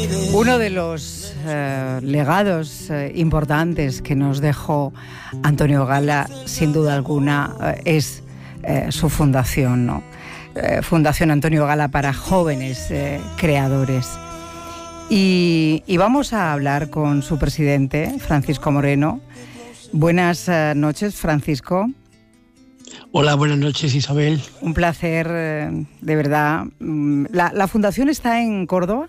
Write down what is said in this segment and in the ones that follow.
Uno de los legados importantes que nos dejó Antonio Gala, sin duda alguna, es su fundación, ¿no? Fundación Antonio Gala para jóvenes creadores. Y vamos a hablar con su presidente, Francisco Moreno. Buenas noches, Francisco. Hola, buenas noches, Isabel. Un placer, de verdad. ¿La fundación está en Córdoba?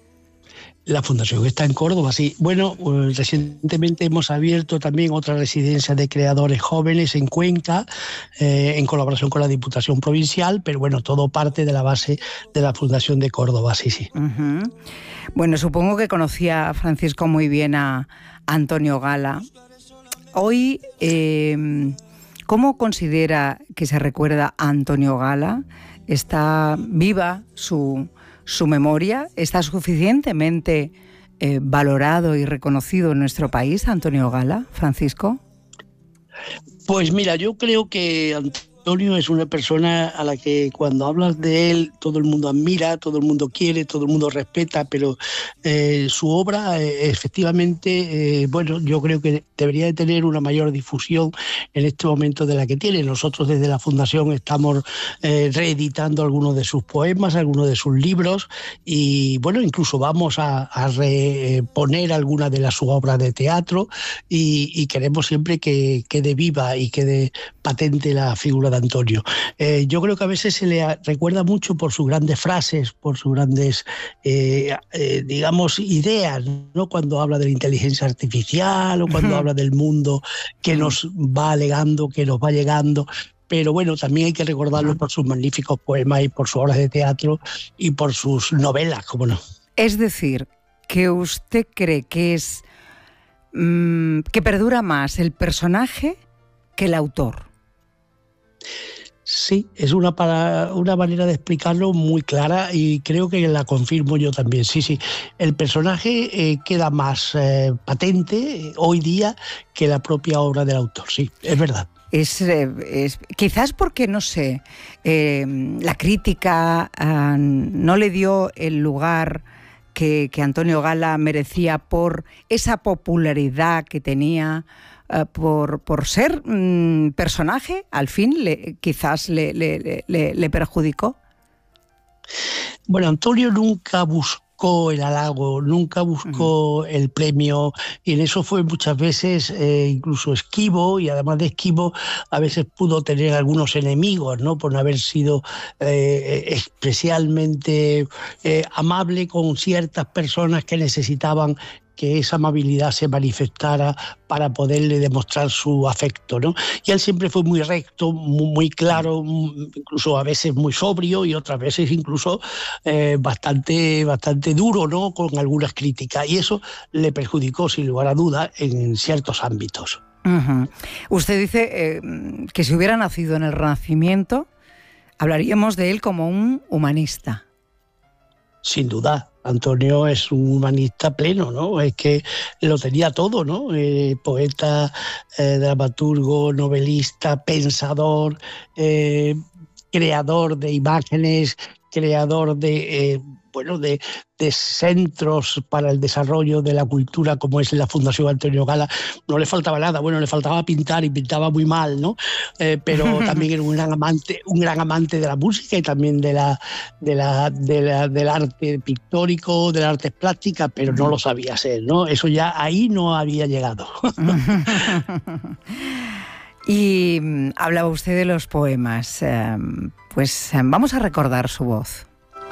La fundación está en Córdoba, sí. Bueno, recientemente hemos abierto también otra residencia de creadores jóvenes en Cuenca, en colaboración con la Diputación Provincial, pero bueno, todo parte de la base de la Fundación de Córdoba, sí. Uh-huh. Bueno, supongo que conocía Francisco muy bien a Antonio Gala. Hoy, ¿cómo considera que se recuerda a Antonio Gala? ¿Está viva su memoria? ¿Está suficientemente valorado y reconocido en nuestro país, Antonio Gala, Francisco? Pues mira, yo creo que Antonio es una persona a la que cuando hablas de él todo el mundo admira, todo el mundo quiere, todo el mundo respeta, pero su obra efectivamente, bueno, yo creo que debería de tener una mayor difusión en este momento de la que tiene. Nosotros desde la Fundación estamos reeditando algunos de sus poemas, algunos de sus libros y bueno, incluso vamos a reponer algunas de sus obras de teatro y queremos siempre que quede viva y quede patente la figura de Antonio. Yo creo que a veces se le recuerda mucho por sus grandes frases, por sus grandes, digamos, ideas, ¿no? Cuando habla de la inteligencia artificial o cuando habla del mundo que nos va alegando, que nos va llegando. Pero bueno, también hay que recordarlo por sus magníficos poemas y por sus obras de teatro y por sus novelas, ¿cómo no? Es decir, que usted cree que es que perdura más el personaje que el autor. Sí, es una manera de explicarlo muy clara y creo que la confirmo yo también. Sí, el personaje queda más patente hoy día que la propia obra del autor, sí, es verdad. Es quizás porque, no sé, la crítica no le dio el lugar que Antonio Gala merecía por esa popularidad que tenía, por ser personaje, al fin quizás le perjudicó. Bueno, Antonio nunca buscó el halago, nunca buscó el premio y en eso fue muchas veces incluso esquivo y además de esquivo a veces pudo tener algunos enemigos, ¿no? Por no haber sido especialmente amable con ciertas personas que necesitaban que esa amabilidad se manifestara para poderle demostrar su afecto, ¿no? Y él siempre fue muy recto, muy claro, incluso a veces muy sobrio y otras veces incluso bastante duro, ¿no? Con algunas críticas. Y eso le perjudicó, sin lugar a dudas, en ciertos ámbitos. Uh-huh. Usted dice que si hubiera nacido en el Renacimiento, hablaríamos de él como un humanista. Sin duda. Antonio es un humanista pleno, ¿no? Es que lo tenía todo, ¿no? Poeta, dramaturgo, novelista, pensador, creador de imágenes, creador de centros para el desarrollo de la cultura como es la Fundación Antonio Gala. No le faltaba nada, bueno, le faltaba pintar y pintaba muy mal, ¿no? Pero también era un gran amante de la música y también del arte pictórico, del arte plástica, pero no lo sabía hacer, ¿no? Eso ya ahí no había llegado. Y hablaba usted de los poemas, pues vamos a recordar su voz.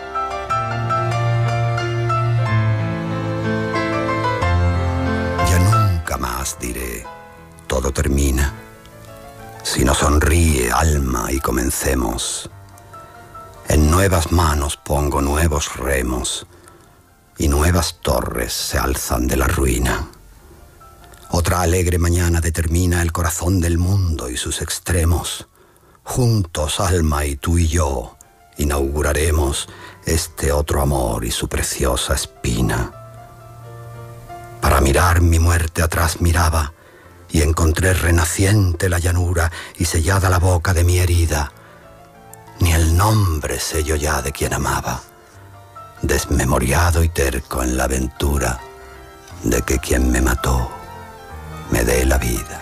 Más diré, todo termina, sino sonríe alma y comencemos. En nuevas manos pongo nuevos remos y nuevas torres se alzan de la ruina. Otra alegre mañana determina el corazón del mundo y sus extremos. Juntos, alma y tú y yo, inauguraremos este otro amor y su preciosa espina. Para mirar mi muerte atrás miraba, y encontré renaciente la llanura y sellada la boca de mi herida. Ni el nombre sé yo ya de quien amaba. desmemoriado y terco en la aventura de que quien me mató me dé la vida.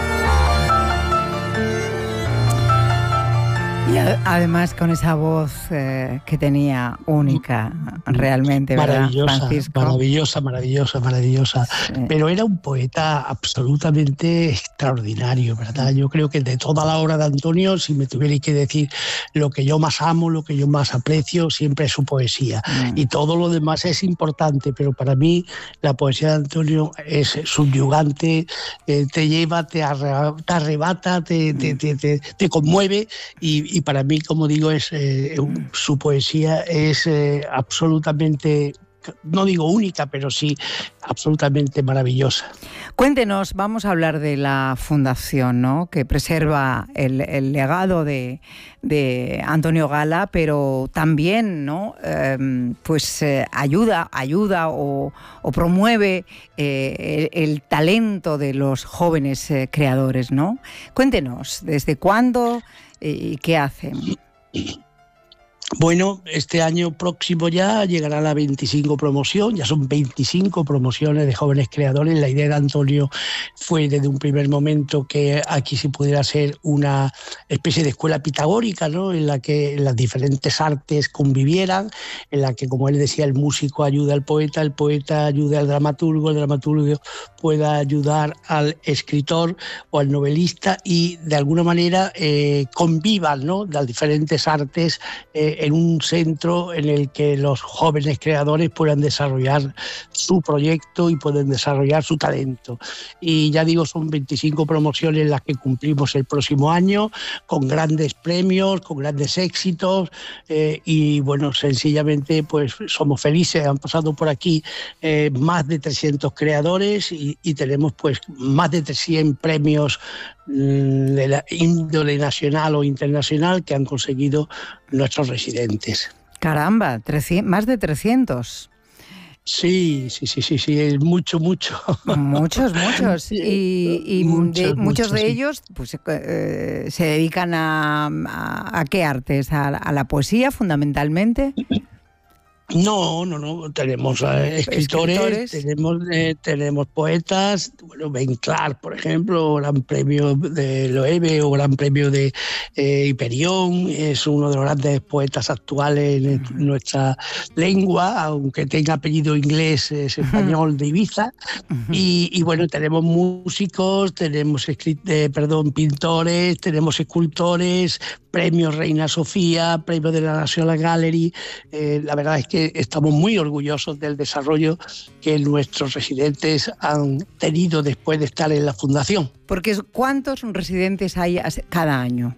Y además con esa voz que tenía única, realmente, ¿verdad, maravillosa, Francisco? Maravillosa. Sí. Pero era un poeta absolutamente extraordinario, ¿verdad? Yo creo que de toda la obra de Antonio, si me tuvierais que decir lo que yo más amo, lo que yo más aprecio, siempre es su poesía. Y todo lo demás es importante, pero para mí la poesía de Antonio es subyugante, te lleva, te arrebata, te conmueve y para mí, como digo, su poesía es absolutamente, no digo única, pero sí absolutamente maravillosa. Cuéntenos, vamos a hablar de la fundación, ¿no?, que preserva el legado de Antonio Gala, pero también, ¿no?, ayuda o promueve el talento de los jóvenes creadores, ¿no? Cuéntenos, ¿desde cuándo y qué hacen? Bueno, este año próximo ya llegará la 25 promoción, ya son 25 promociones de jóvenes creadores. La idea de Antonio fue desde un primer momento que aquí se pudiera hacer una especie de escuela pitagórica, ¿no?, en la que las diferentes artes convivieran, en la que, como él decía, el músico ayuda al poeta, el poeta ayuda al dramaturgo, el dramaturgo pueda ayudar al escritor o al novelista y de alguna manera convivan, ¿no?, las diferentes artes en un centro en el que los jóvenes creadores puedan desarrollar su proyecto y pueden desarrollar su talento. Y ya digo, son 25 promociones las que cumplimos el próximo año, con grandes premios, con grandes éxitos y bueno, sencillamente pues somos felices. Han pasado por aquí más de 300 creadores y tenemos pues más de 300 premios de la índole nacional o internacional que han conseguido nuestros residentes. Caramba, más de 300. Sí, es mucho. Muchos. Y muchos de ellos pues, se dedican a ¿qué artes? ¿A la poesía fundamentalmente? No, tenemos escritores, tenemos poetas, bueno, Ben Clark, por ejemplo, Gran Premio de Loewe o Gran Premio de Hiperión, es uno de los grandes poetas actuales en nuestra lengua, aunque tenga apellido inglés, es español, de Ibiza, y bueno, tenemos músicos, tenemos pintores, tenemos escultores, premios Reina Sofía, premios de la National Gallery. La verdad es que estamos muy orgullosos del desarrollo que nuestros residentes han tenido después de estar en la fundación. Porque ¿cuántos residentes hay cada año?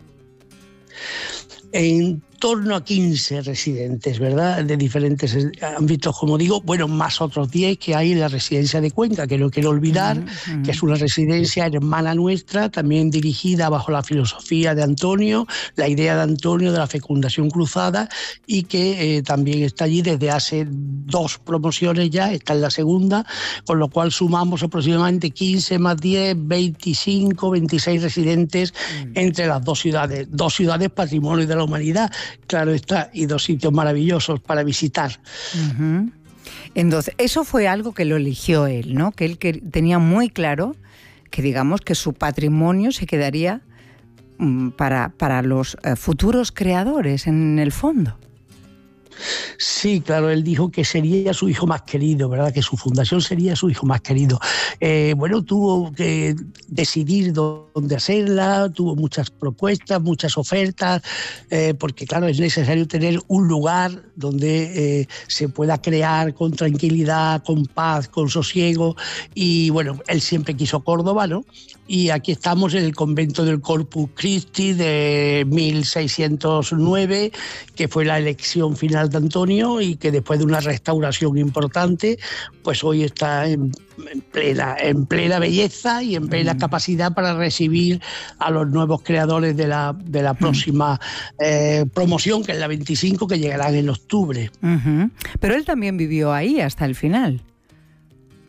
En torno a 15 residentes, ¿verdad?, de diferentes ámbitos, como digo, bueno, más otros 10 que hay en la residencia de Cuenca, que no quiero olvidar, que es una residencia hermana nuestra, también dirigida bajo la filosofía de Antonio, la idea de Antonio de la fecundación cruzada, y que también está allí desde hace 2 promociones ya, está en la segunda, con lo cual sumamos aproximadamente 15 más 10, 25, 26 residentes entre las 2 ciudades patrimonio de la humanidad, claro está, y 2 sitios maravillosos para visitar. Entonces, eso fue algo que lo eligió él, ¿no? Que él tenía muy claro que, digamos, que su patrimonio se quedaría para los futuros creadores, en el fondo. Sí, claro, él dijo que sería su hijo más querido, ¿verdad?, que su fundación sería su hijo más querido. Bueno, tuvo que decidir dónde hacerla, tuvo muchas propuestas, muchas ofertas, porque claro, es necesario tener un lugar donde se pueda crear con tranquilidad, con paz, con sosiego, y bueno, él siempre quiso Córdoba, ¿no? Y aquí estamos en el convento del Corpus Christi de 1609, que fue la elección final de Antonio y que después de una restauración importante, pues hoy está en plena belleza y en plena capacidad para recibir a los nuevos creadores de la próxima promoción, que es la 25, que llegarán en octubre. Pero él también vivió ahí hasta el final.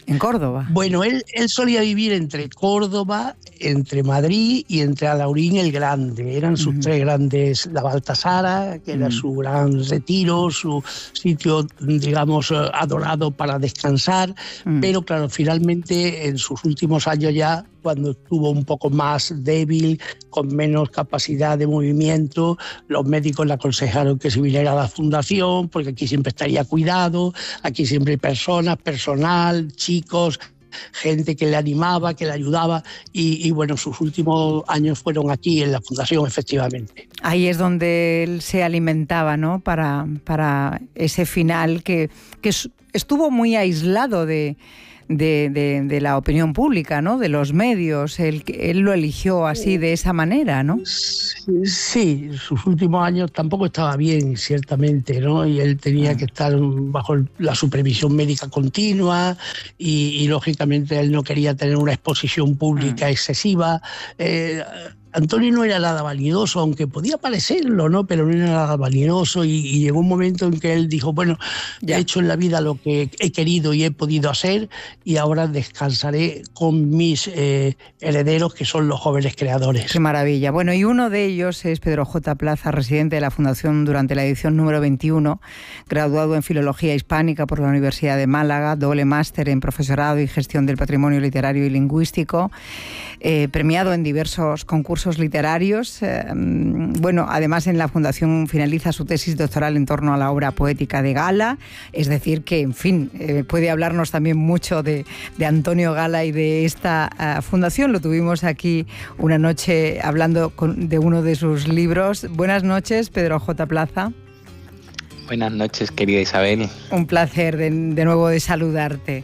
en Córdoba. Bueno, él solía vivir entre Córdoba, entre Madrid y entre Alhaurín el Grande. Eran sus tres grandes, la Baltasara, que era su gran retiro, su sitio, digamos, adorado para descansar. Pero claro, finalmente en sus últimos años ya, cuando estuvo un poco más débil, con menos capacidad de movimiento, los médicos le aconsejaron que se viniera a la fundación, porque aquí siempre estaría cuidado, aquí siempre hay personas, personal, chicos, gente que le animaba, que le ayudaba, y bueno, sus últimos años fueron aquí en la fundación, efectivamente. Ahí es donde él se alimentaba, ¿no? Para ese final que estuvo muy aislado de la opinión pública, ¿no? De los medios. Él lo eligió así, de esa manera, ¿no? Sí, sus últimos años tampoco estaba bien, ciertamente, ¿no? Y él tenía que estar bajo la supervisión médica continua y lógicamente él no quería tener una exposición pública excesiva. Antonio no era nada vanidoso, aunque podía parecerlo, ¿no? Pero no era nada vanidoso, y llegó un momento en que él dijo, bueno, he hecho en la vida lo que he querido y he podido hacer, y ahora descansaré con mis herederos, que son los jóvenes creadores. Qué maravilla. Bueno, y uno de ellos es Pedro J. Plaza, residente de la Fundación durante la edición número 21, graduado en Filología Hispánica por la Universidad de Málaga, doble máster en Profesorado y Gestión del Patrimonio Literario y Lingüístico, premiado en diversos concursos literarios. Bueno, además en la Fundación finaliza su tesis doctoral en torno a la obra poética de Gala, es decir que, en fin, puede hablarnos también mucho de Antonio Gala y de esta fundación. Lo tuvimos aquí una noche hablando de uno de sus libros. Buenas noches, Pedro J. Plaza. Buenas noches, querida Isabel. Un placer de nuevo de saludarte.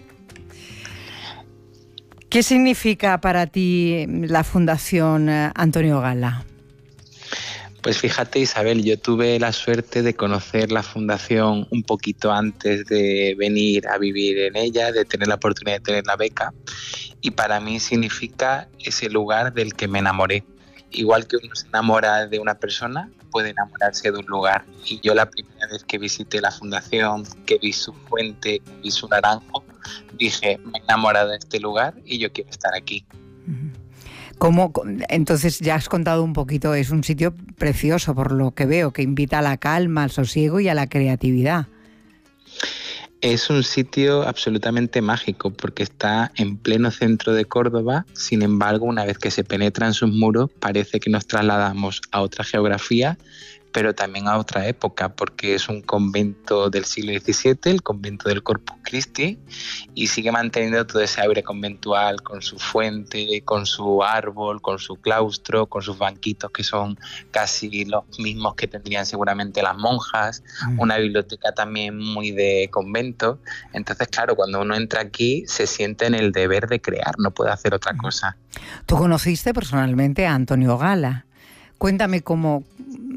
¿Qué significa para ti la Fundación Antonio Gala? Pues fíjate, Isabel, yo tuve la suerte de conocer la Fundación un poquito antes de venir a vivir en ella, de tener la oportunidad de tener la beca, y para mí significa ese lugar del que me enamoré. Igual que uno se enamora de una persona, puede enamorarse de un lugar. Y yo la primera vez que visité la Fundación, que vi su fuente, que vi su naranjo, dije, me he enamorado de este lugar y yo quiero estar aquí. ¿Cómo? Entonces ya has contado un poquito, es un sitio precioso por lo que veo, que invita a la calma, al sosiego y a la creatividad. Es un sitio absolutamente mágico porque está en pleno centro de Córdoba. Sin embargo, una vez que se penetra en sus muros, parece que nos trasladamos a otra geografía, pero también a otra época, porque es un convento del siglo XVII, el convento del Corpus Christi, y sigue manteniendo todo ese aire conventual con su fuente, con su árbol, con su claustro, con sus banquitos que son casi los mismos que tendrían seguramente las monjas, una biblioteca también muy de convento. Entonces, claro, cuando uno entra aquí se siente en el deber de crear, no puede hacer otra cosa. Tú conociste personalmente a Antonio Gala. Cuéntame cómo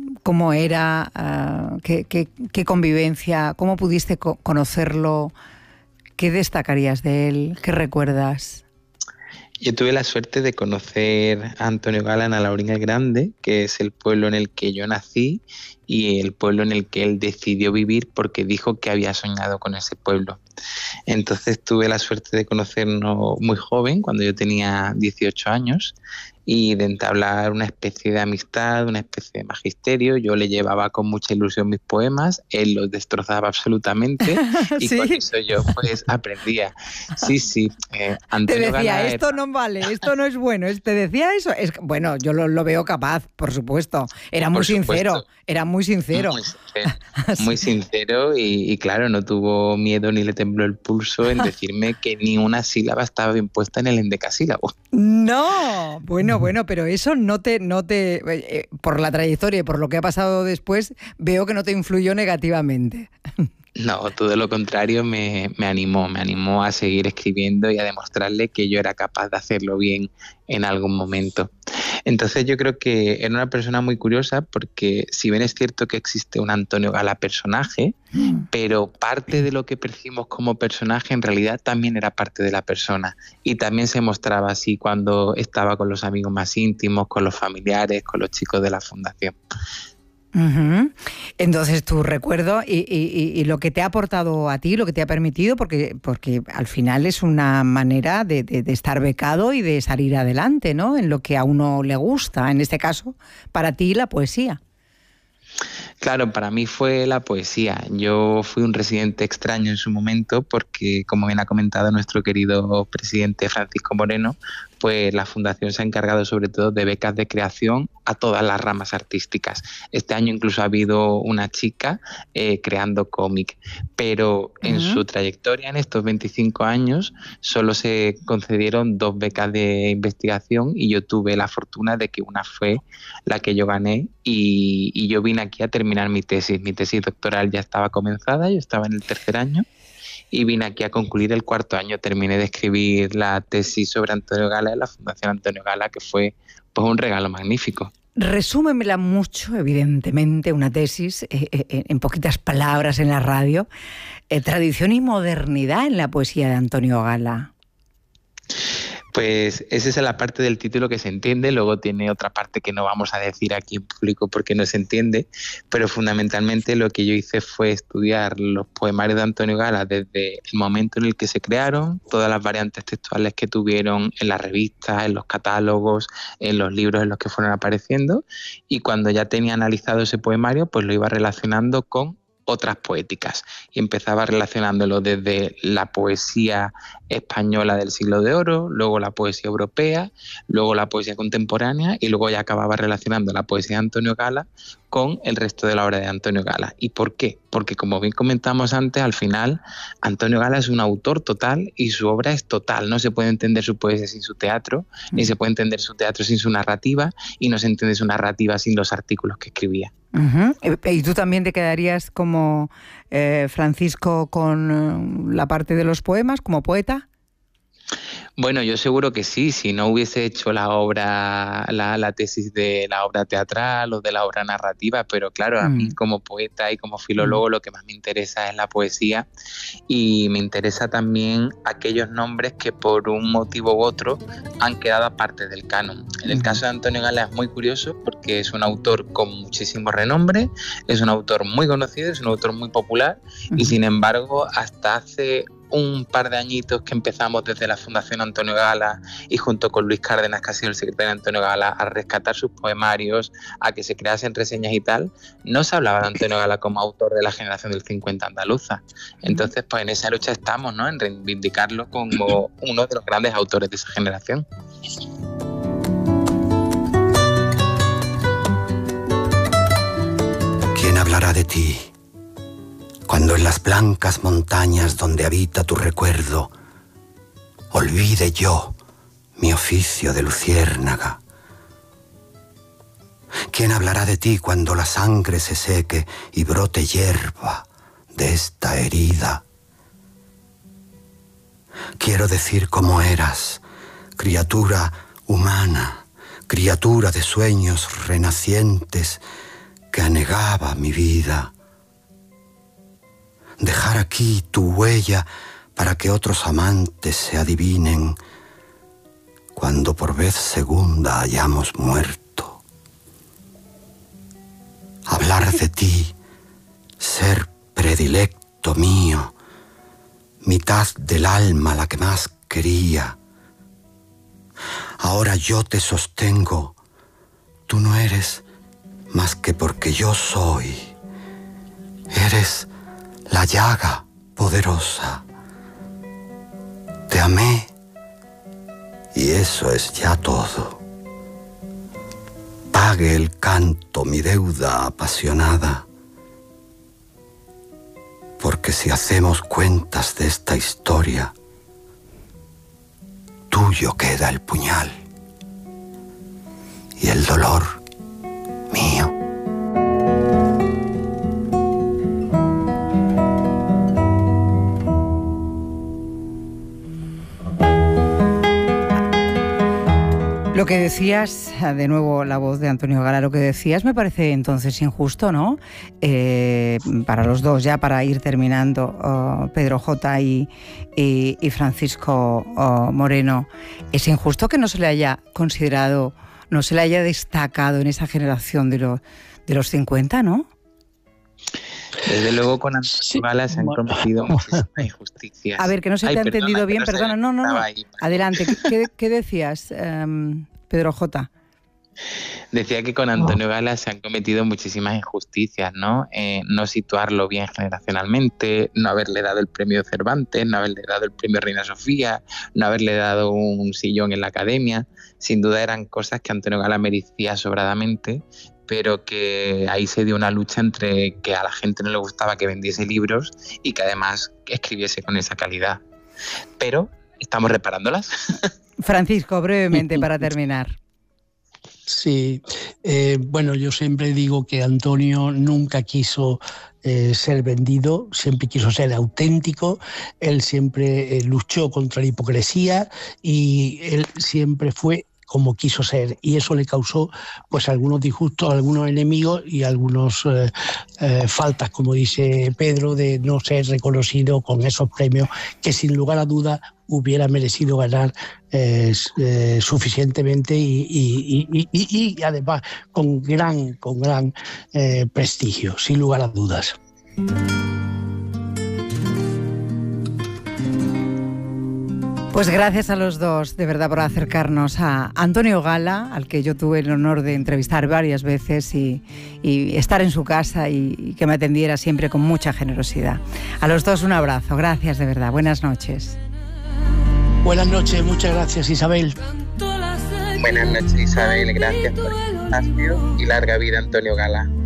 era, qué convivencia, cómo pudiste conocerlo, qué destacarías de él, qué recuerdas. Yo tuve la suerte de conocer a Antonio Gala en Alhaurín el Grande, que es el pueblo en el que yo nací y el pueblo en el que él decidió vivir porque dijo que había soñado con ese pueblo. Entonces tuve la suerte de conocernos muy joven, cuando yo tenía 18 años, y de entablar una especie de amistad, una especie de magisterio. Yo le llevaba con mucha ilusión mis poemas, él los destrozaba absolutamente y ¿sí? Con eso yo pues aprendía. Sí, Antonio te decía, Gala esto no vale, esto no es bueno, te decía eso. Bueno, yo lo veo capaz, por supuesto. Era muy sincero, era muy sincero. Muy sincero y claro, no tuvo miedo ni le tembló el pulso en decirme que ni una sílaba estaba bien puesta en el endecasílabo. No, bueno, pero eso no te por la trayectoria y por lo que ha pasado después, veo que no te influyó negativamente. No, todo lo contrario, me animó a seguir escribiendo y a demostrarle que yo era capaz de hacerlo bien en algún momento. Entonces yo creo que era una persona muy curiosa porque si bien es cierto que existe un Antonio Gala personaje, pero parte de lo que percibimos como personaje en realidad también era parte de la persona y también se mostraba así cuando estaba con los amigos más íntimos, con los familiares, con los chicos de la fundación. Entonces, tu recuerdo y lo que te ha aportado a ti, lo que te ha permitido, porque al final es una manera de estar becado y de salir adelante, ¿no? En lo que a uno le gusta, en este caso, para ti, la poesía. Claro, para mí fue la poesía. Yo fui un residente extraño en su momento porque, como bien ha comentado nuestro querido presidente Francisco Moreno, pues la Fundación se ha encargado sobre todo de becas de creación a todas las ramas artísticas. Este año incluso ha habido una chica creando cómic, pero en su trayectoria, en estos 25 años, solo se concedieron 2 becas de investigación y yo tuve la fortuna de que una fue la que yo gané y yo vine aquí a terminar mi tesis. Mi tesis doctoral ya estaba comenzada, yo estaba en el 3er año. Y vine aquí a concluir el 4º año. Terminé de escribir la tesis sobre Antonio Gala en la Fundación Antonio Gala, que fue pues un regalo magnífico. Resúmemela mucho, evidentemente, una tesis, en poquitas palabras en la radio. Tradición y modernidad en la poesía de Antonio Gala. Pues esa es la parte del título que se entiende, luego tiene otra parte que no vamos a decir aquí en público porque no se entiende, pero fundamentalmente lo que yo hice fue estudiar los poemarios de Antonio Gala desde el momento en el que se crearon, todas las variantes textuales que tuvieron en las revistas, en los catálogos, en los libros en los que fueron apareciendo, y cuando ya tenía analizado ese poemario, pues lo iba relacionando con otras poéticas y empezaba relacionándolo desde la poesía española del siglo de oro, luego la poesía europea, luego la poesía contemporánea y luego ya acababa relacionando la poesía de Antonio Gala con el resto de la obra de Antonio Gala. ¿Y por qué? Porque, como bien comentamos antes, al final Antonio Gala es un autor total y su obra es total. No se puede entender su poesía sin su teatro, ni se puede entender su teatro sin su narrativa, y no se entiende su narrativa sin los artículos que escribía. ¿Y tú también te quedarías como Francisco con la parte de los poemas, como poeta? Bueno, yo seguro que sí, si no hubiese hecho la obra, la tesis de la obra teatral o de la obra narrativa, pero claro, a mí como poeta y como filólogo lo que más me interesa es la poesía, y me interesa también aquellos nombres que por un motivo u otro han quedado aparte del canon. En el caso de Antonio Gala es muy curioso porque es un autor con muchísimo renombre, es un autor muy conocido, es un autor muy popular, y sin embargo hasta hace un par de añitos que empezamos desde la Fundación Antonio Gala y junto con Luis Cárdenas, que ha sido el secretario de Antonio Gala, a rescatar sus poemarios, a que se creasen reseñas y tal, no se hablaba de Antonio Gala como autor de la generación del 50 andaluza. Entonces, pues en esa lucha estamos, ¿no?, en reivindicarlo como uno de los grandes autores de esa generación. ¿Quién hablará de ti cuando en las blancas montañas donde habita tu recuerdo olvide yo mi oficio de luciérnaga? ¿Quién hablará de ti cuando la sangre se seque y brote hierba de esta herida? Quiero decir cómo eras, criatura humana, criatura de sueños renacientes que anegaba mi vida. Dejar aquí tu huella para que otros amantes se adivinen cuando por vez segunda hayamos muerto. Hablar de ti, ser predilecto mío, mitad del alma la que más quería. Ahora yo te sostengo, tú no eres más que porque yo soy. Eres la llaga poderosa. Te amé y eso es ya todo. Pague el canto mi deuda apasionada, porque si hacemos cuentas de esta historia, tuyo queda el puñal y el dolor mío. Lo que decías, de nuevo la voz de Antonio Gala, lo que decías me parece entonces injusto, ¿no? Para los dos, ya para ir terminando, Pedro J. y Francisco Moreno, es injusto que no se le haya considerado, no se le haya destacado en esa generación de de los 50, ¿no? Desde luego con Antonio Gala se han cometido muchísimas injusticias. A ver, que no se te ha entendido bien, perdona. No. Ahí. Adelante, ¿qué decías, Pedro J.? Decía que con Antonio Gala se han cometido muchísimas injusticias, ¿no? No situarlo bien generacionalmente, no haberle dado el premio Cervantes, no haberle dado el premio Reina Sofía, no haberle dado un sillón en la Academia. Sin duda eran cosas que Antonio Gala merecía sobradamente, pero que ahí se dio una lucha entre que a la gente no le gustaba que vendiese libros y que además escribiese con esa calidad. Pero estamos reparándolas. Francisco, brevemente para terminar. Sí, bueno, yo siempre digo que Antonio nunca quiso ser vendido, siempre quiso ser auténtico, él siempre luchó contra la hipocresía y él siempre fue como quiso ser, y eso le causó pues algunos disgustos, algunos enemigos y algunos faltas, como dice Pedro, de no ser reconocido con esos premios que sin lugar a dudas hubiera merecido ganar suficientemente y además con gran prestigio, sin lugar a dudas. Pues gracias a los dos, de verdad, por acercarnos a Antonio Gala, al que yo tuve el honor de entrevistar varias veces y estar en su casa y que me atendiera siempre con mucha generosidad. A los dos un abrazo, gracias de verdad, buenas noches. Buenas noches, muchas gracias, Isabel. Buenas noches, Isabel, gracias por el espacio y larga vida, Antonio Gala.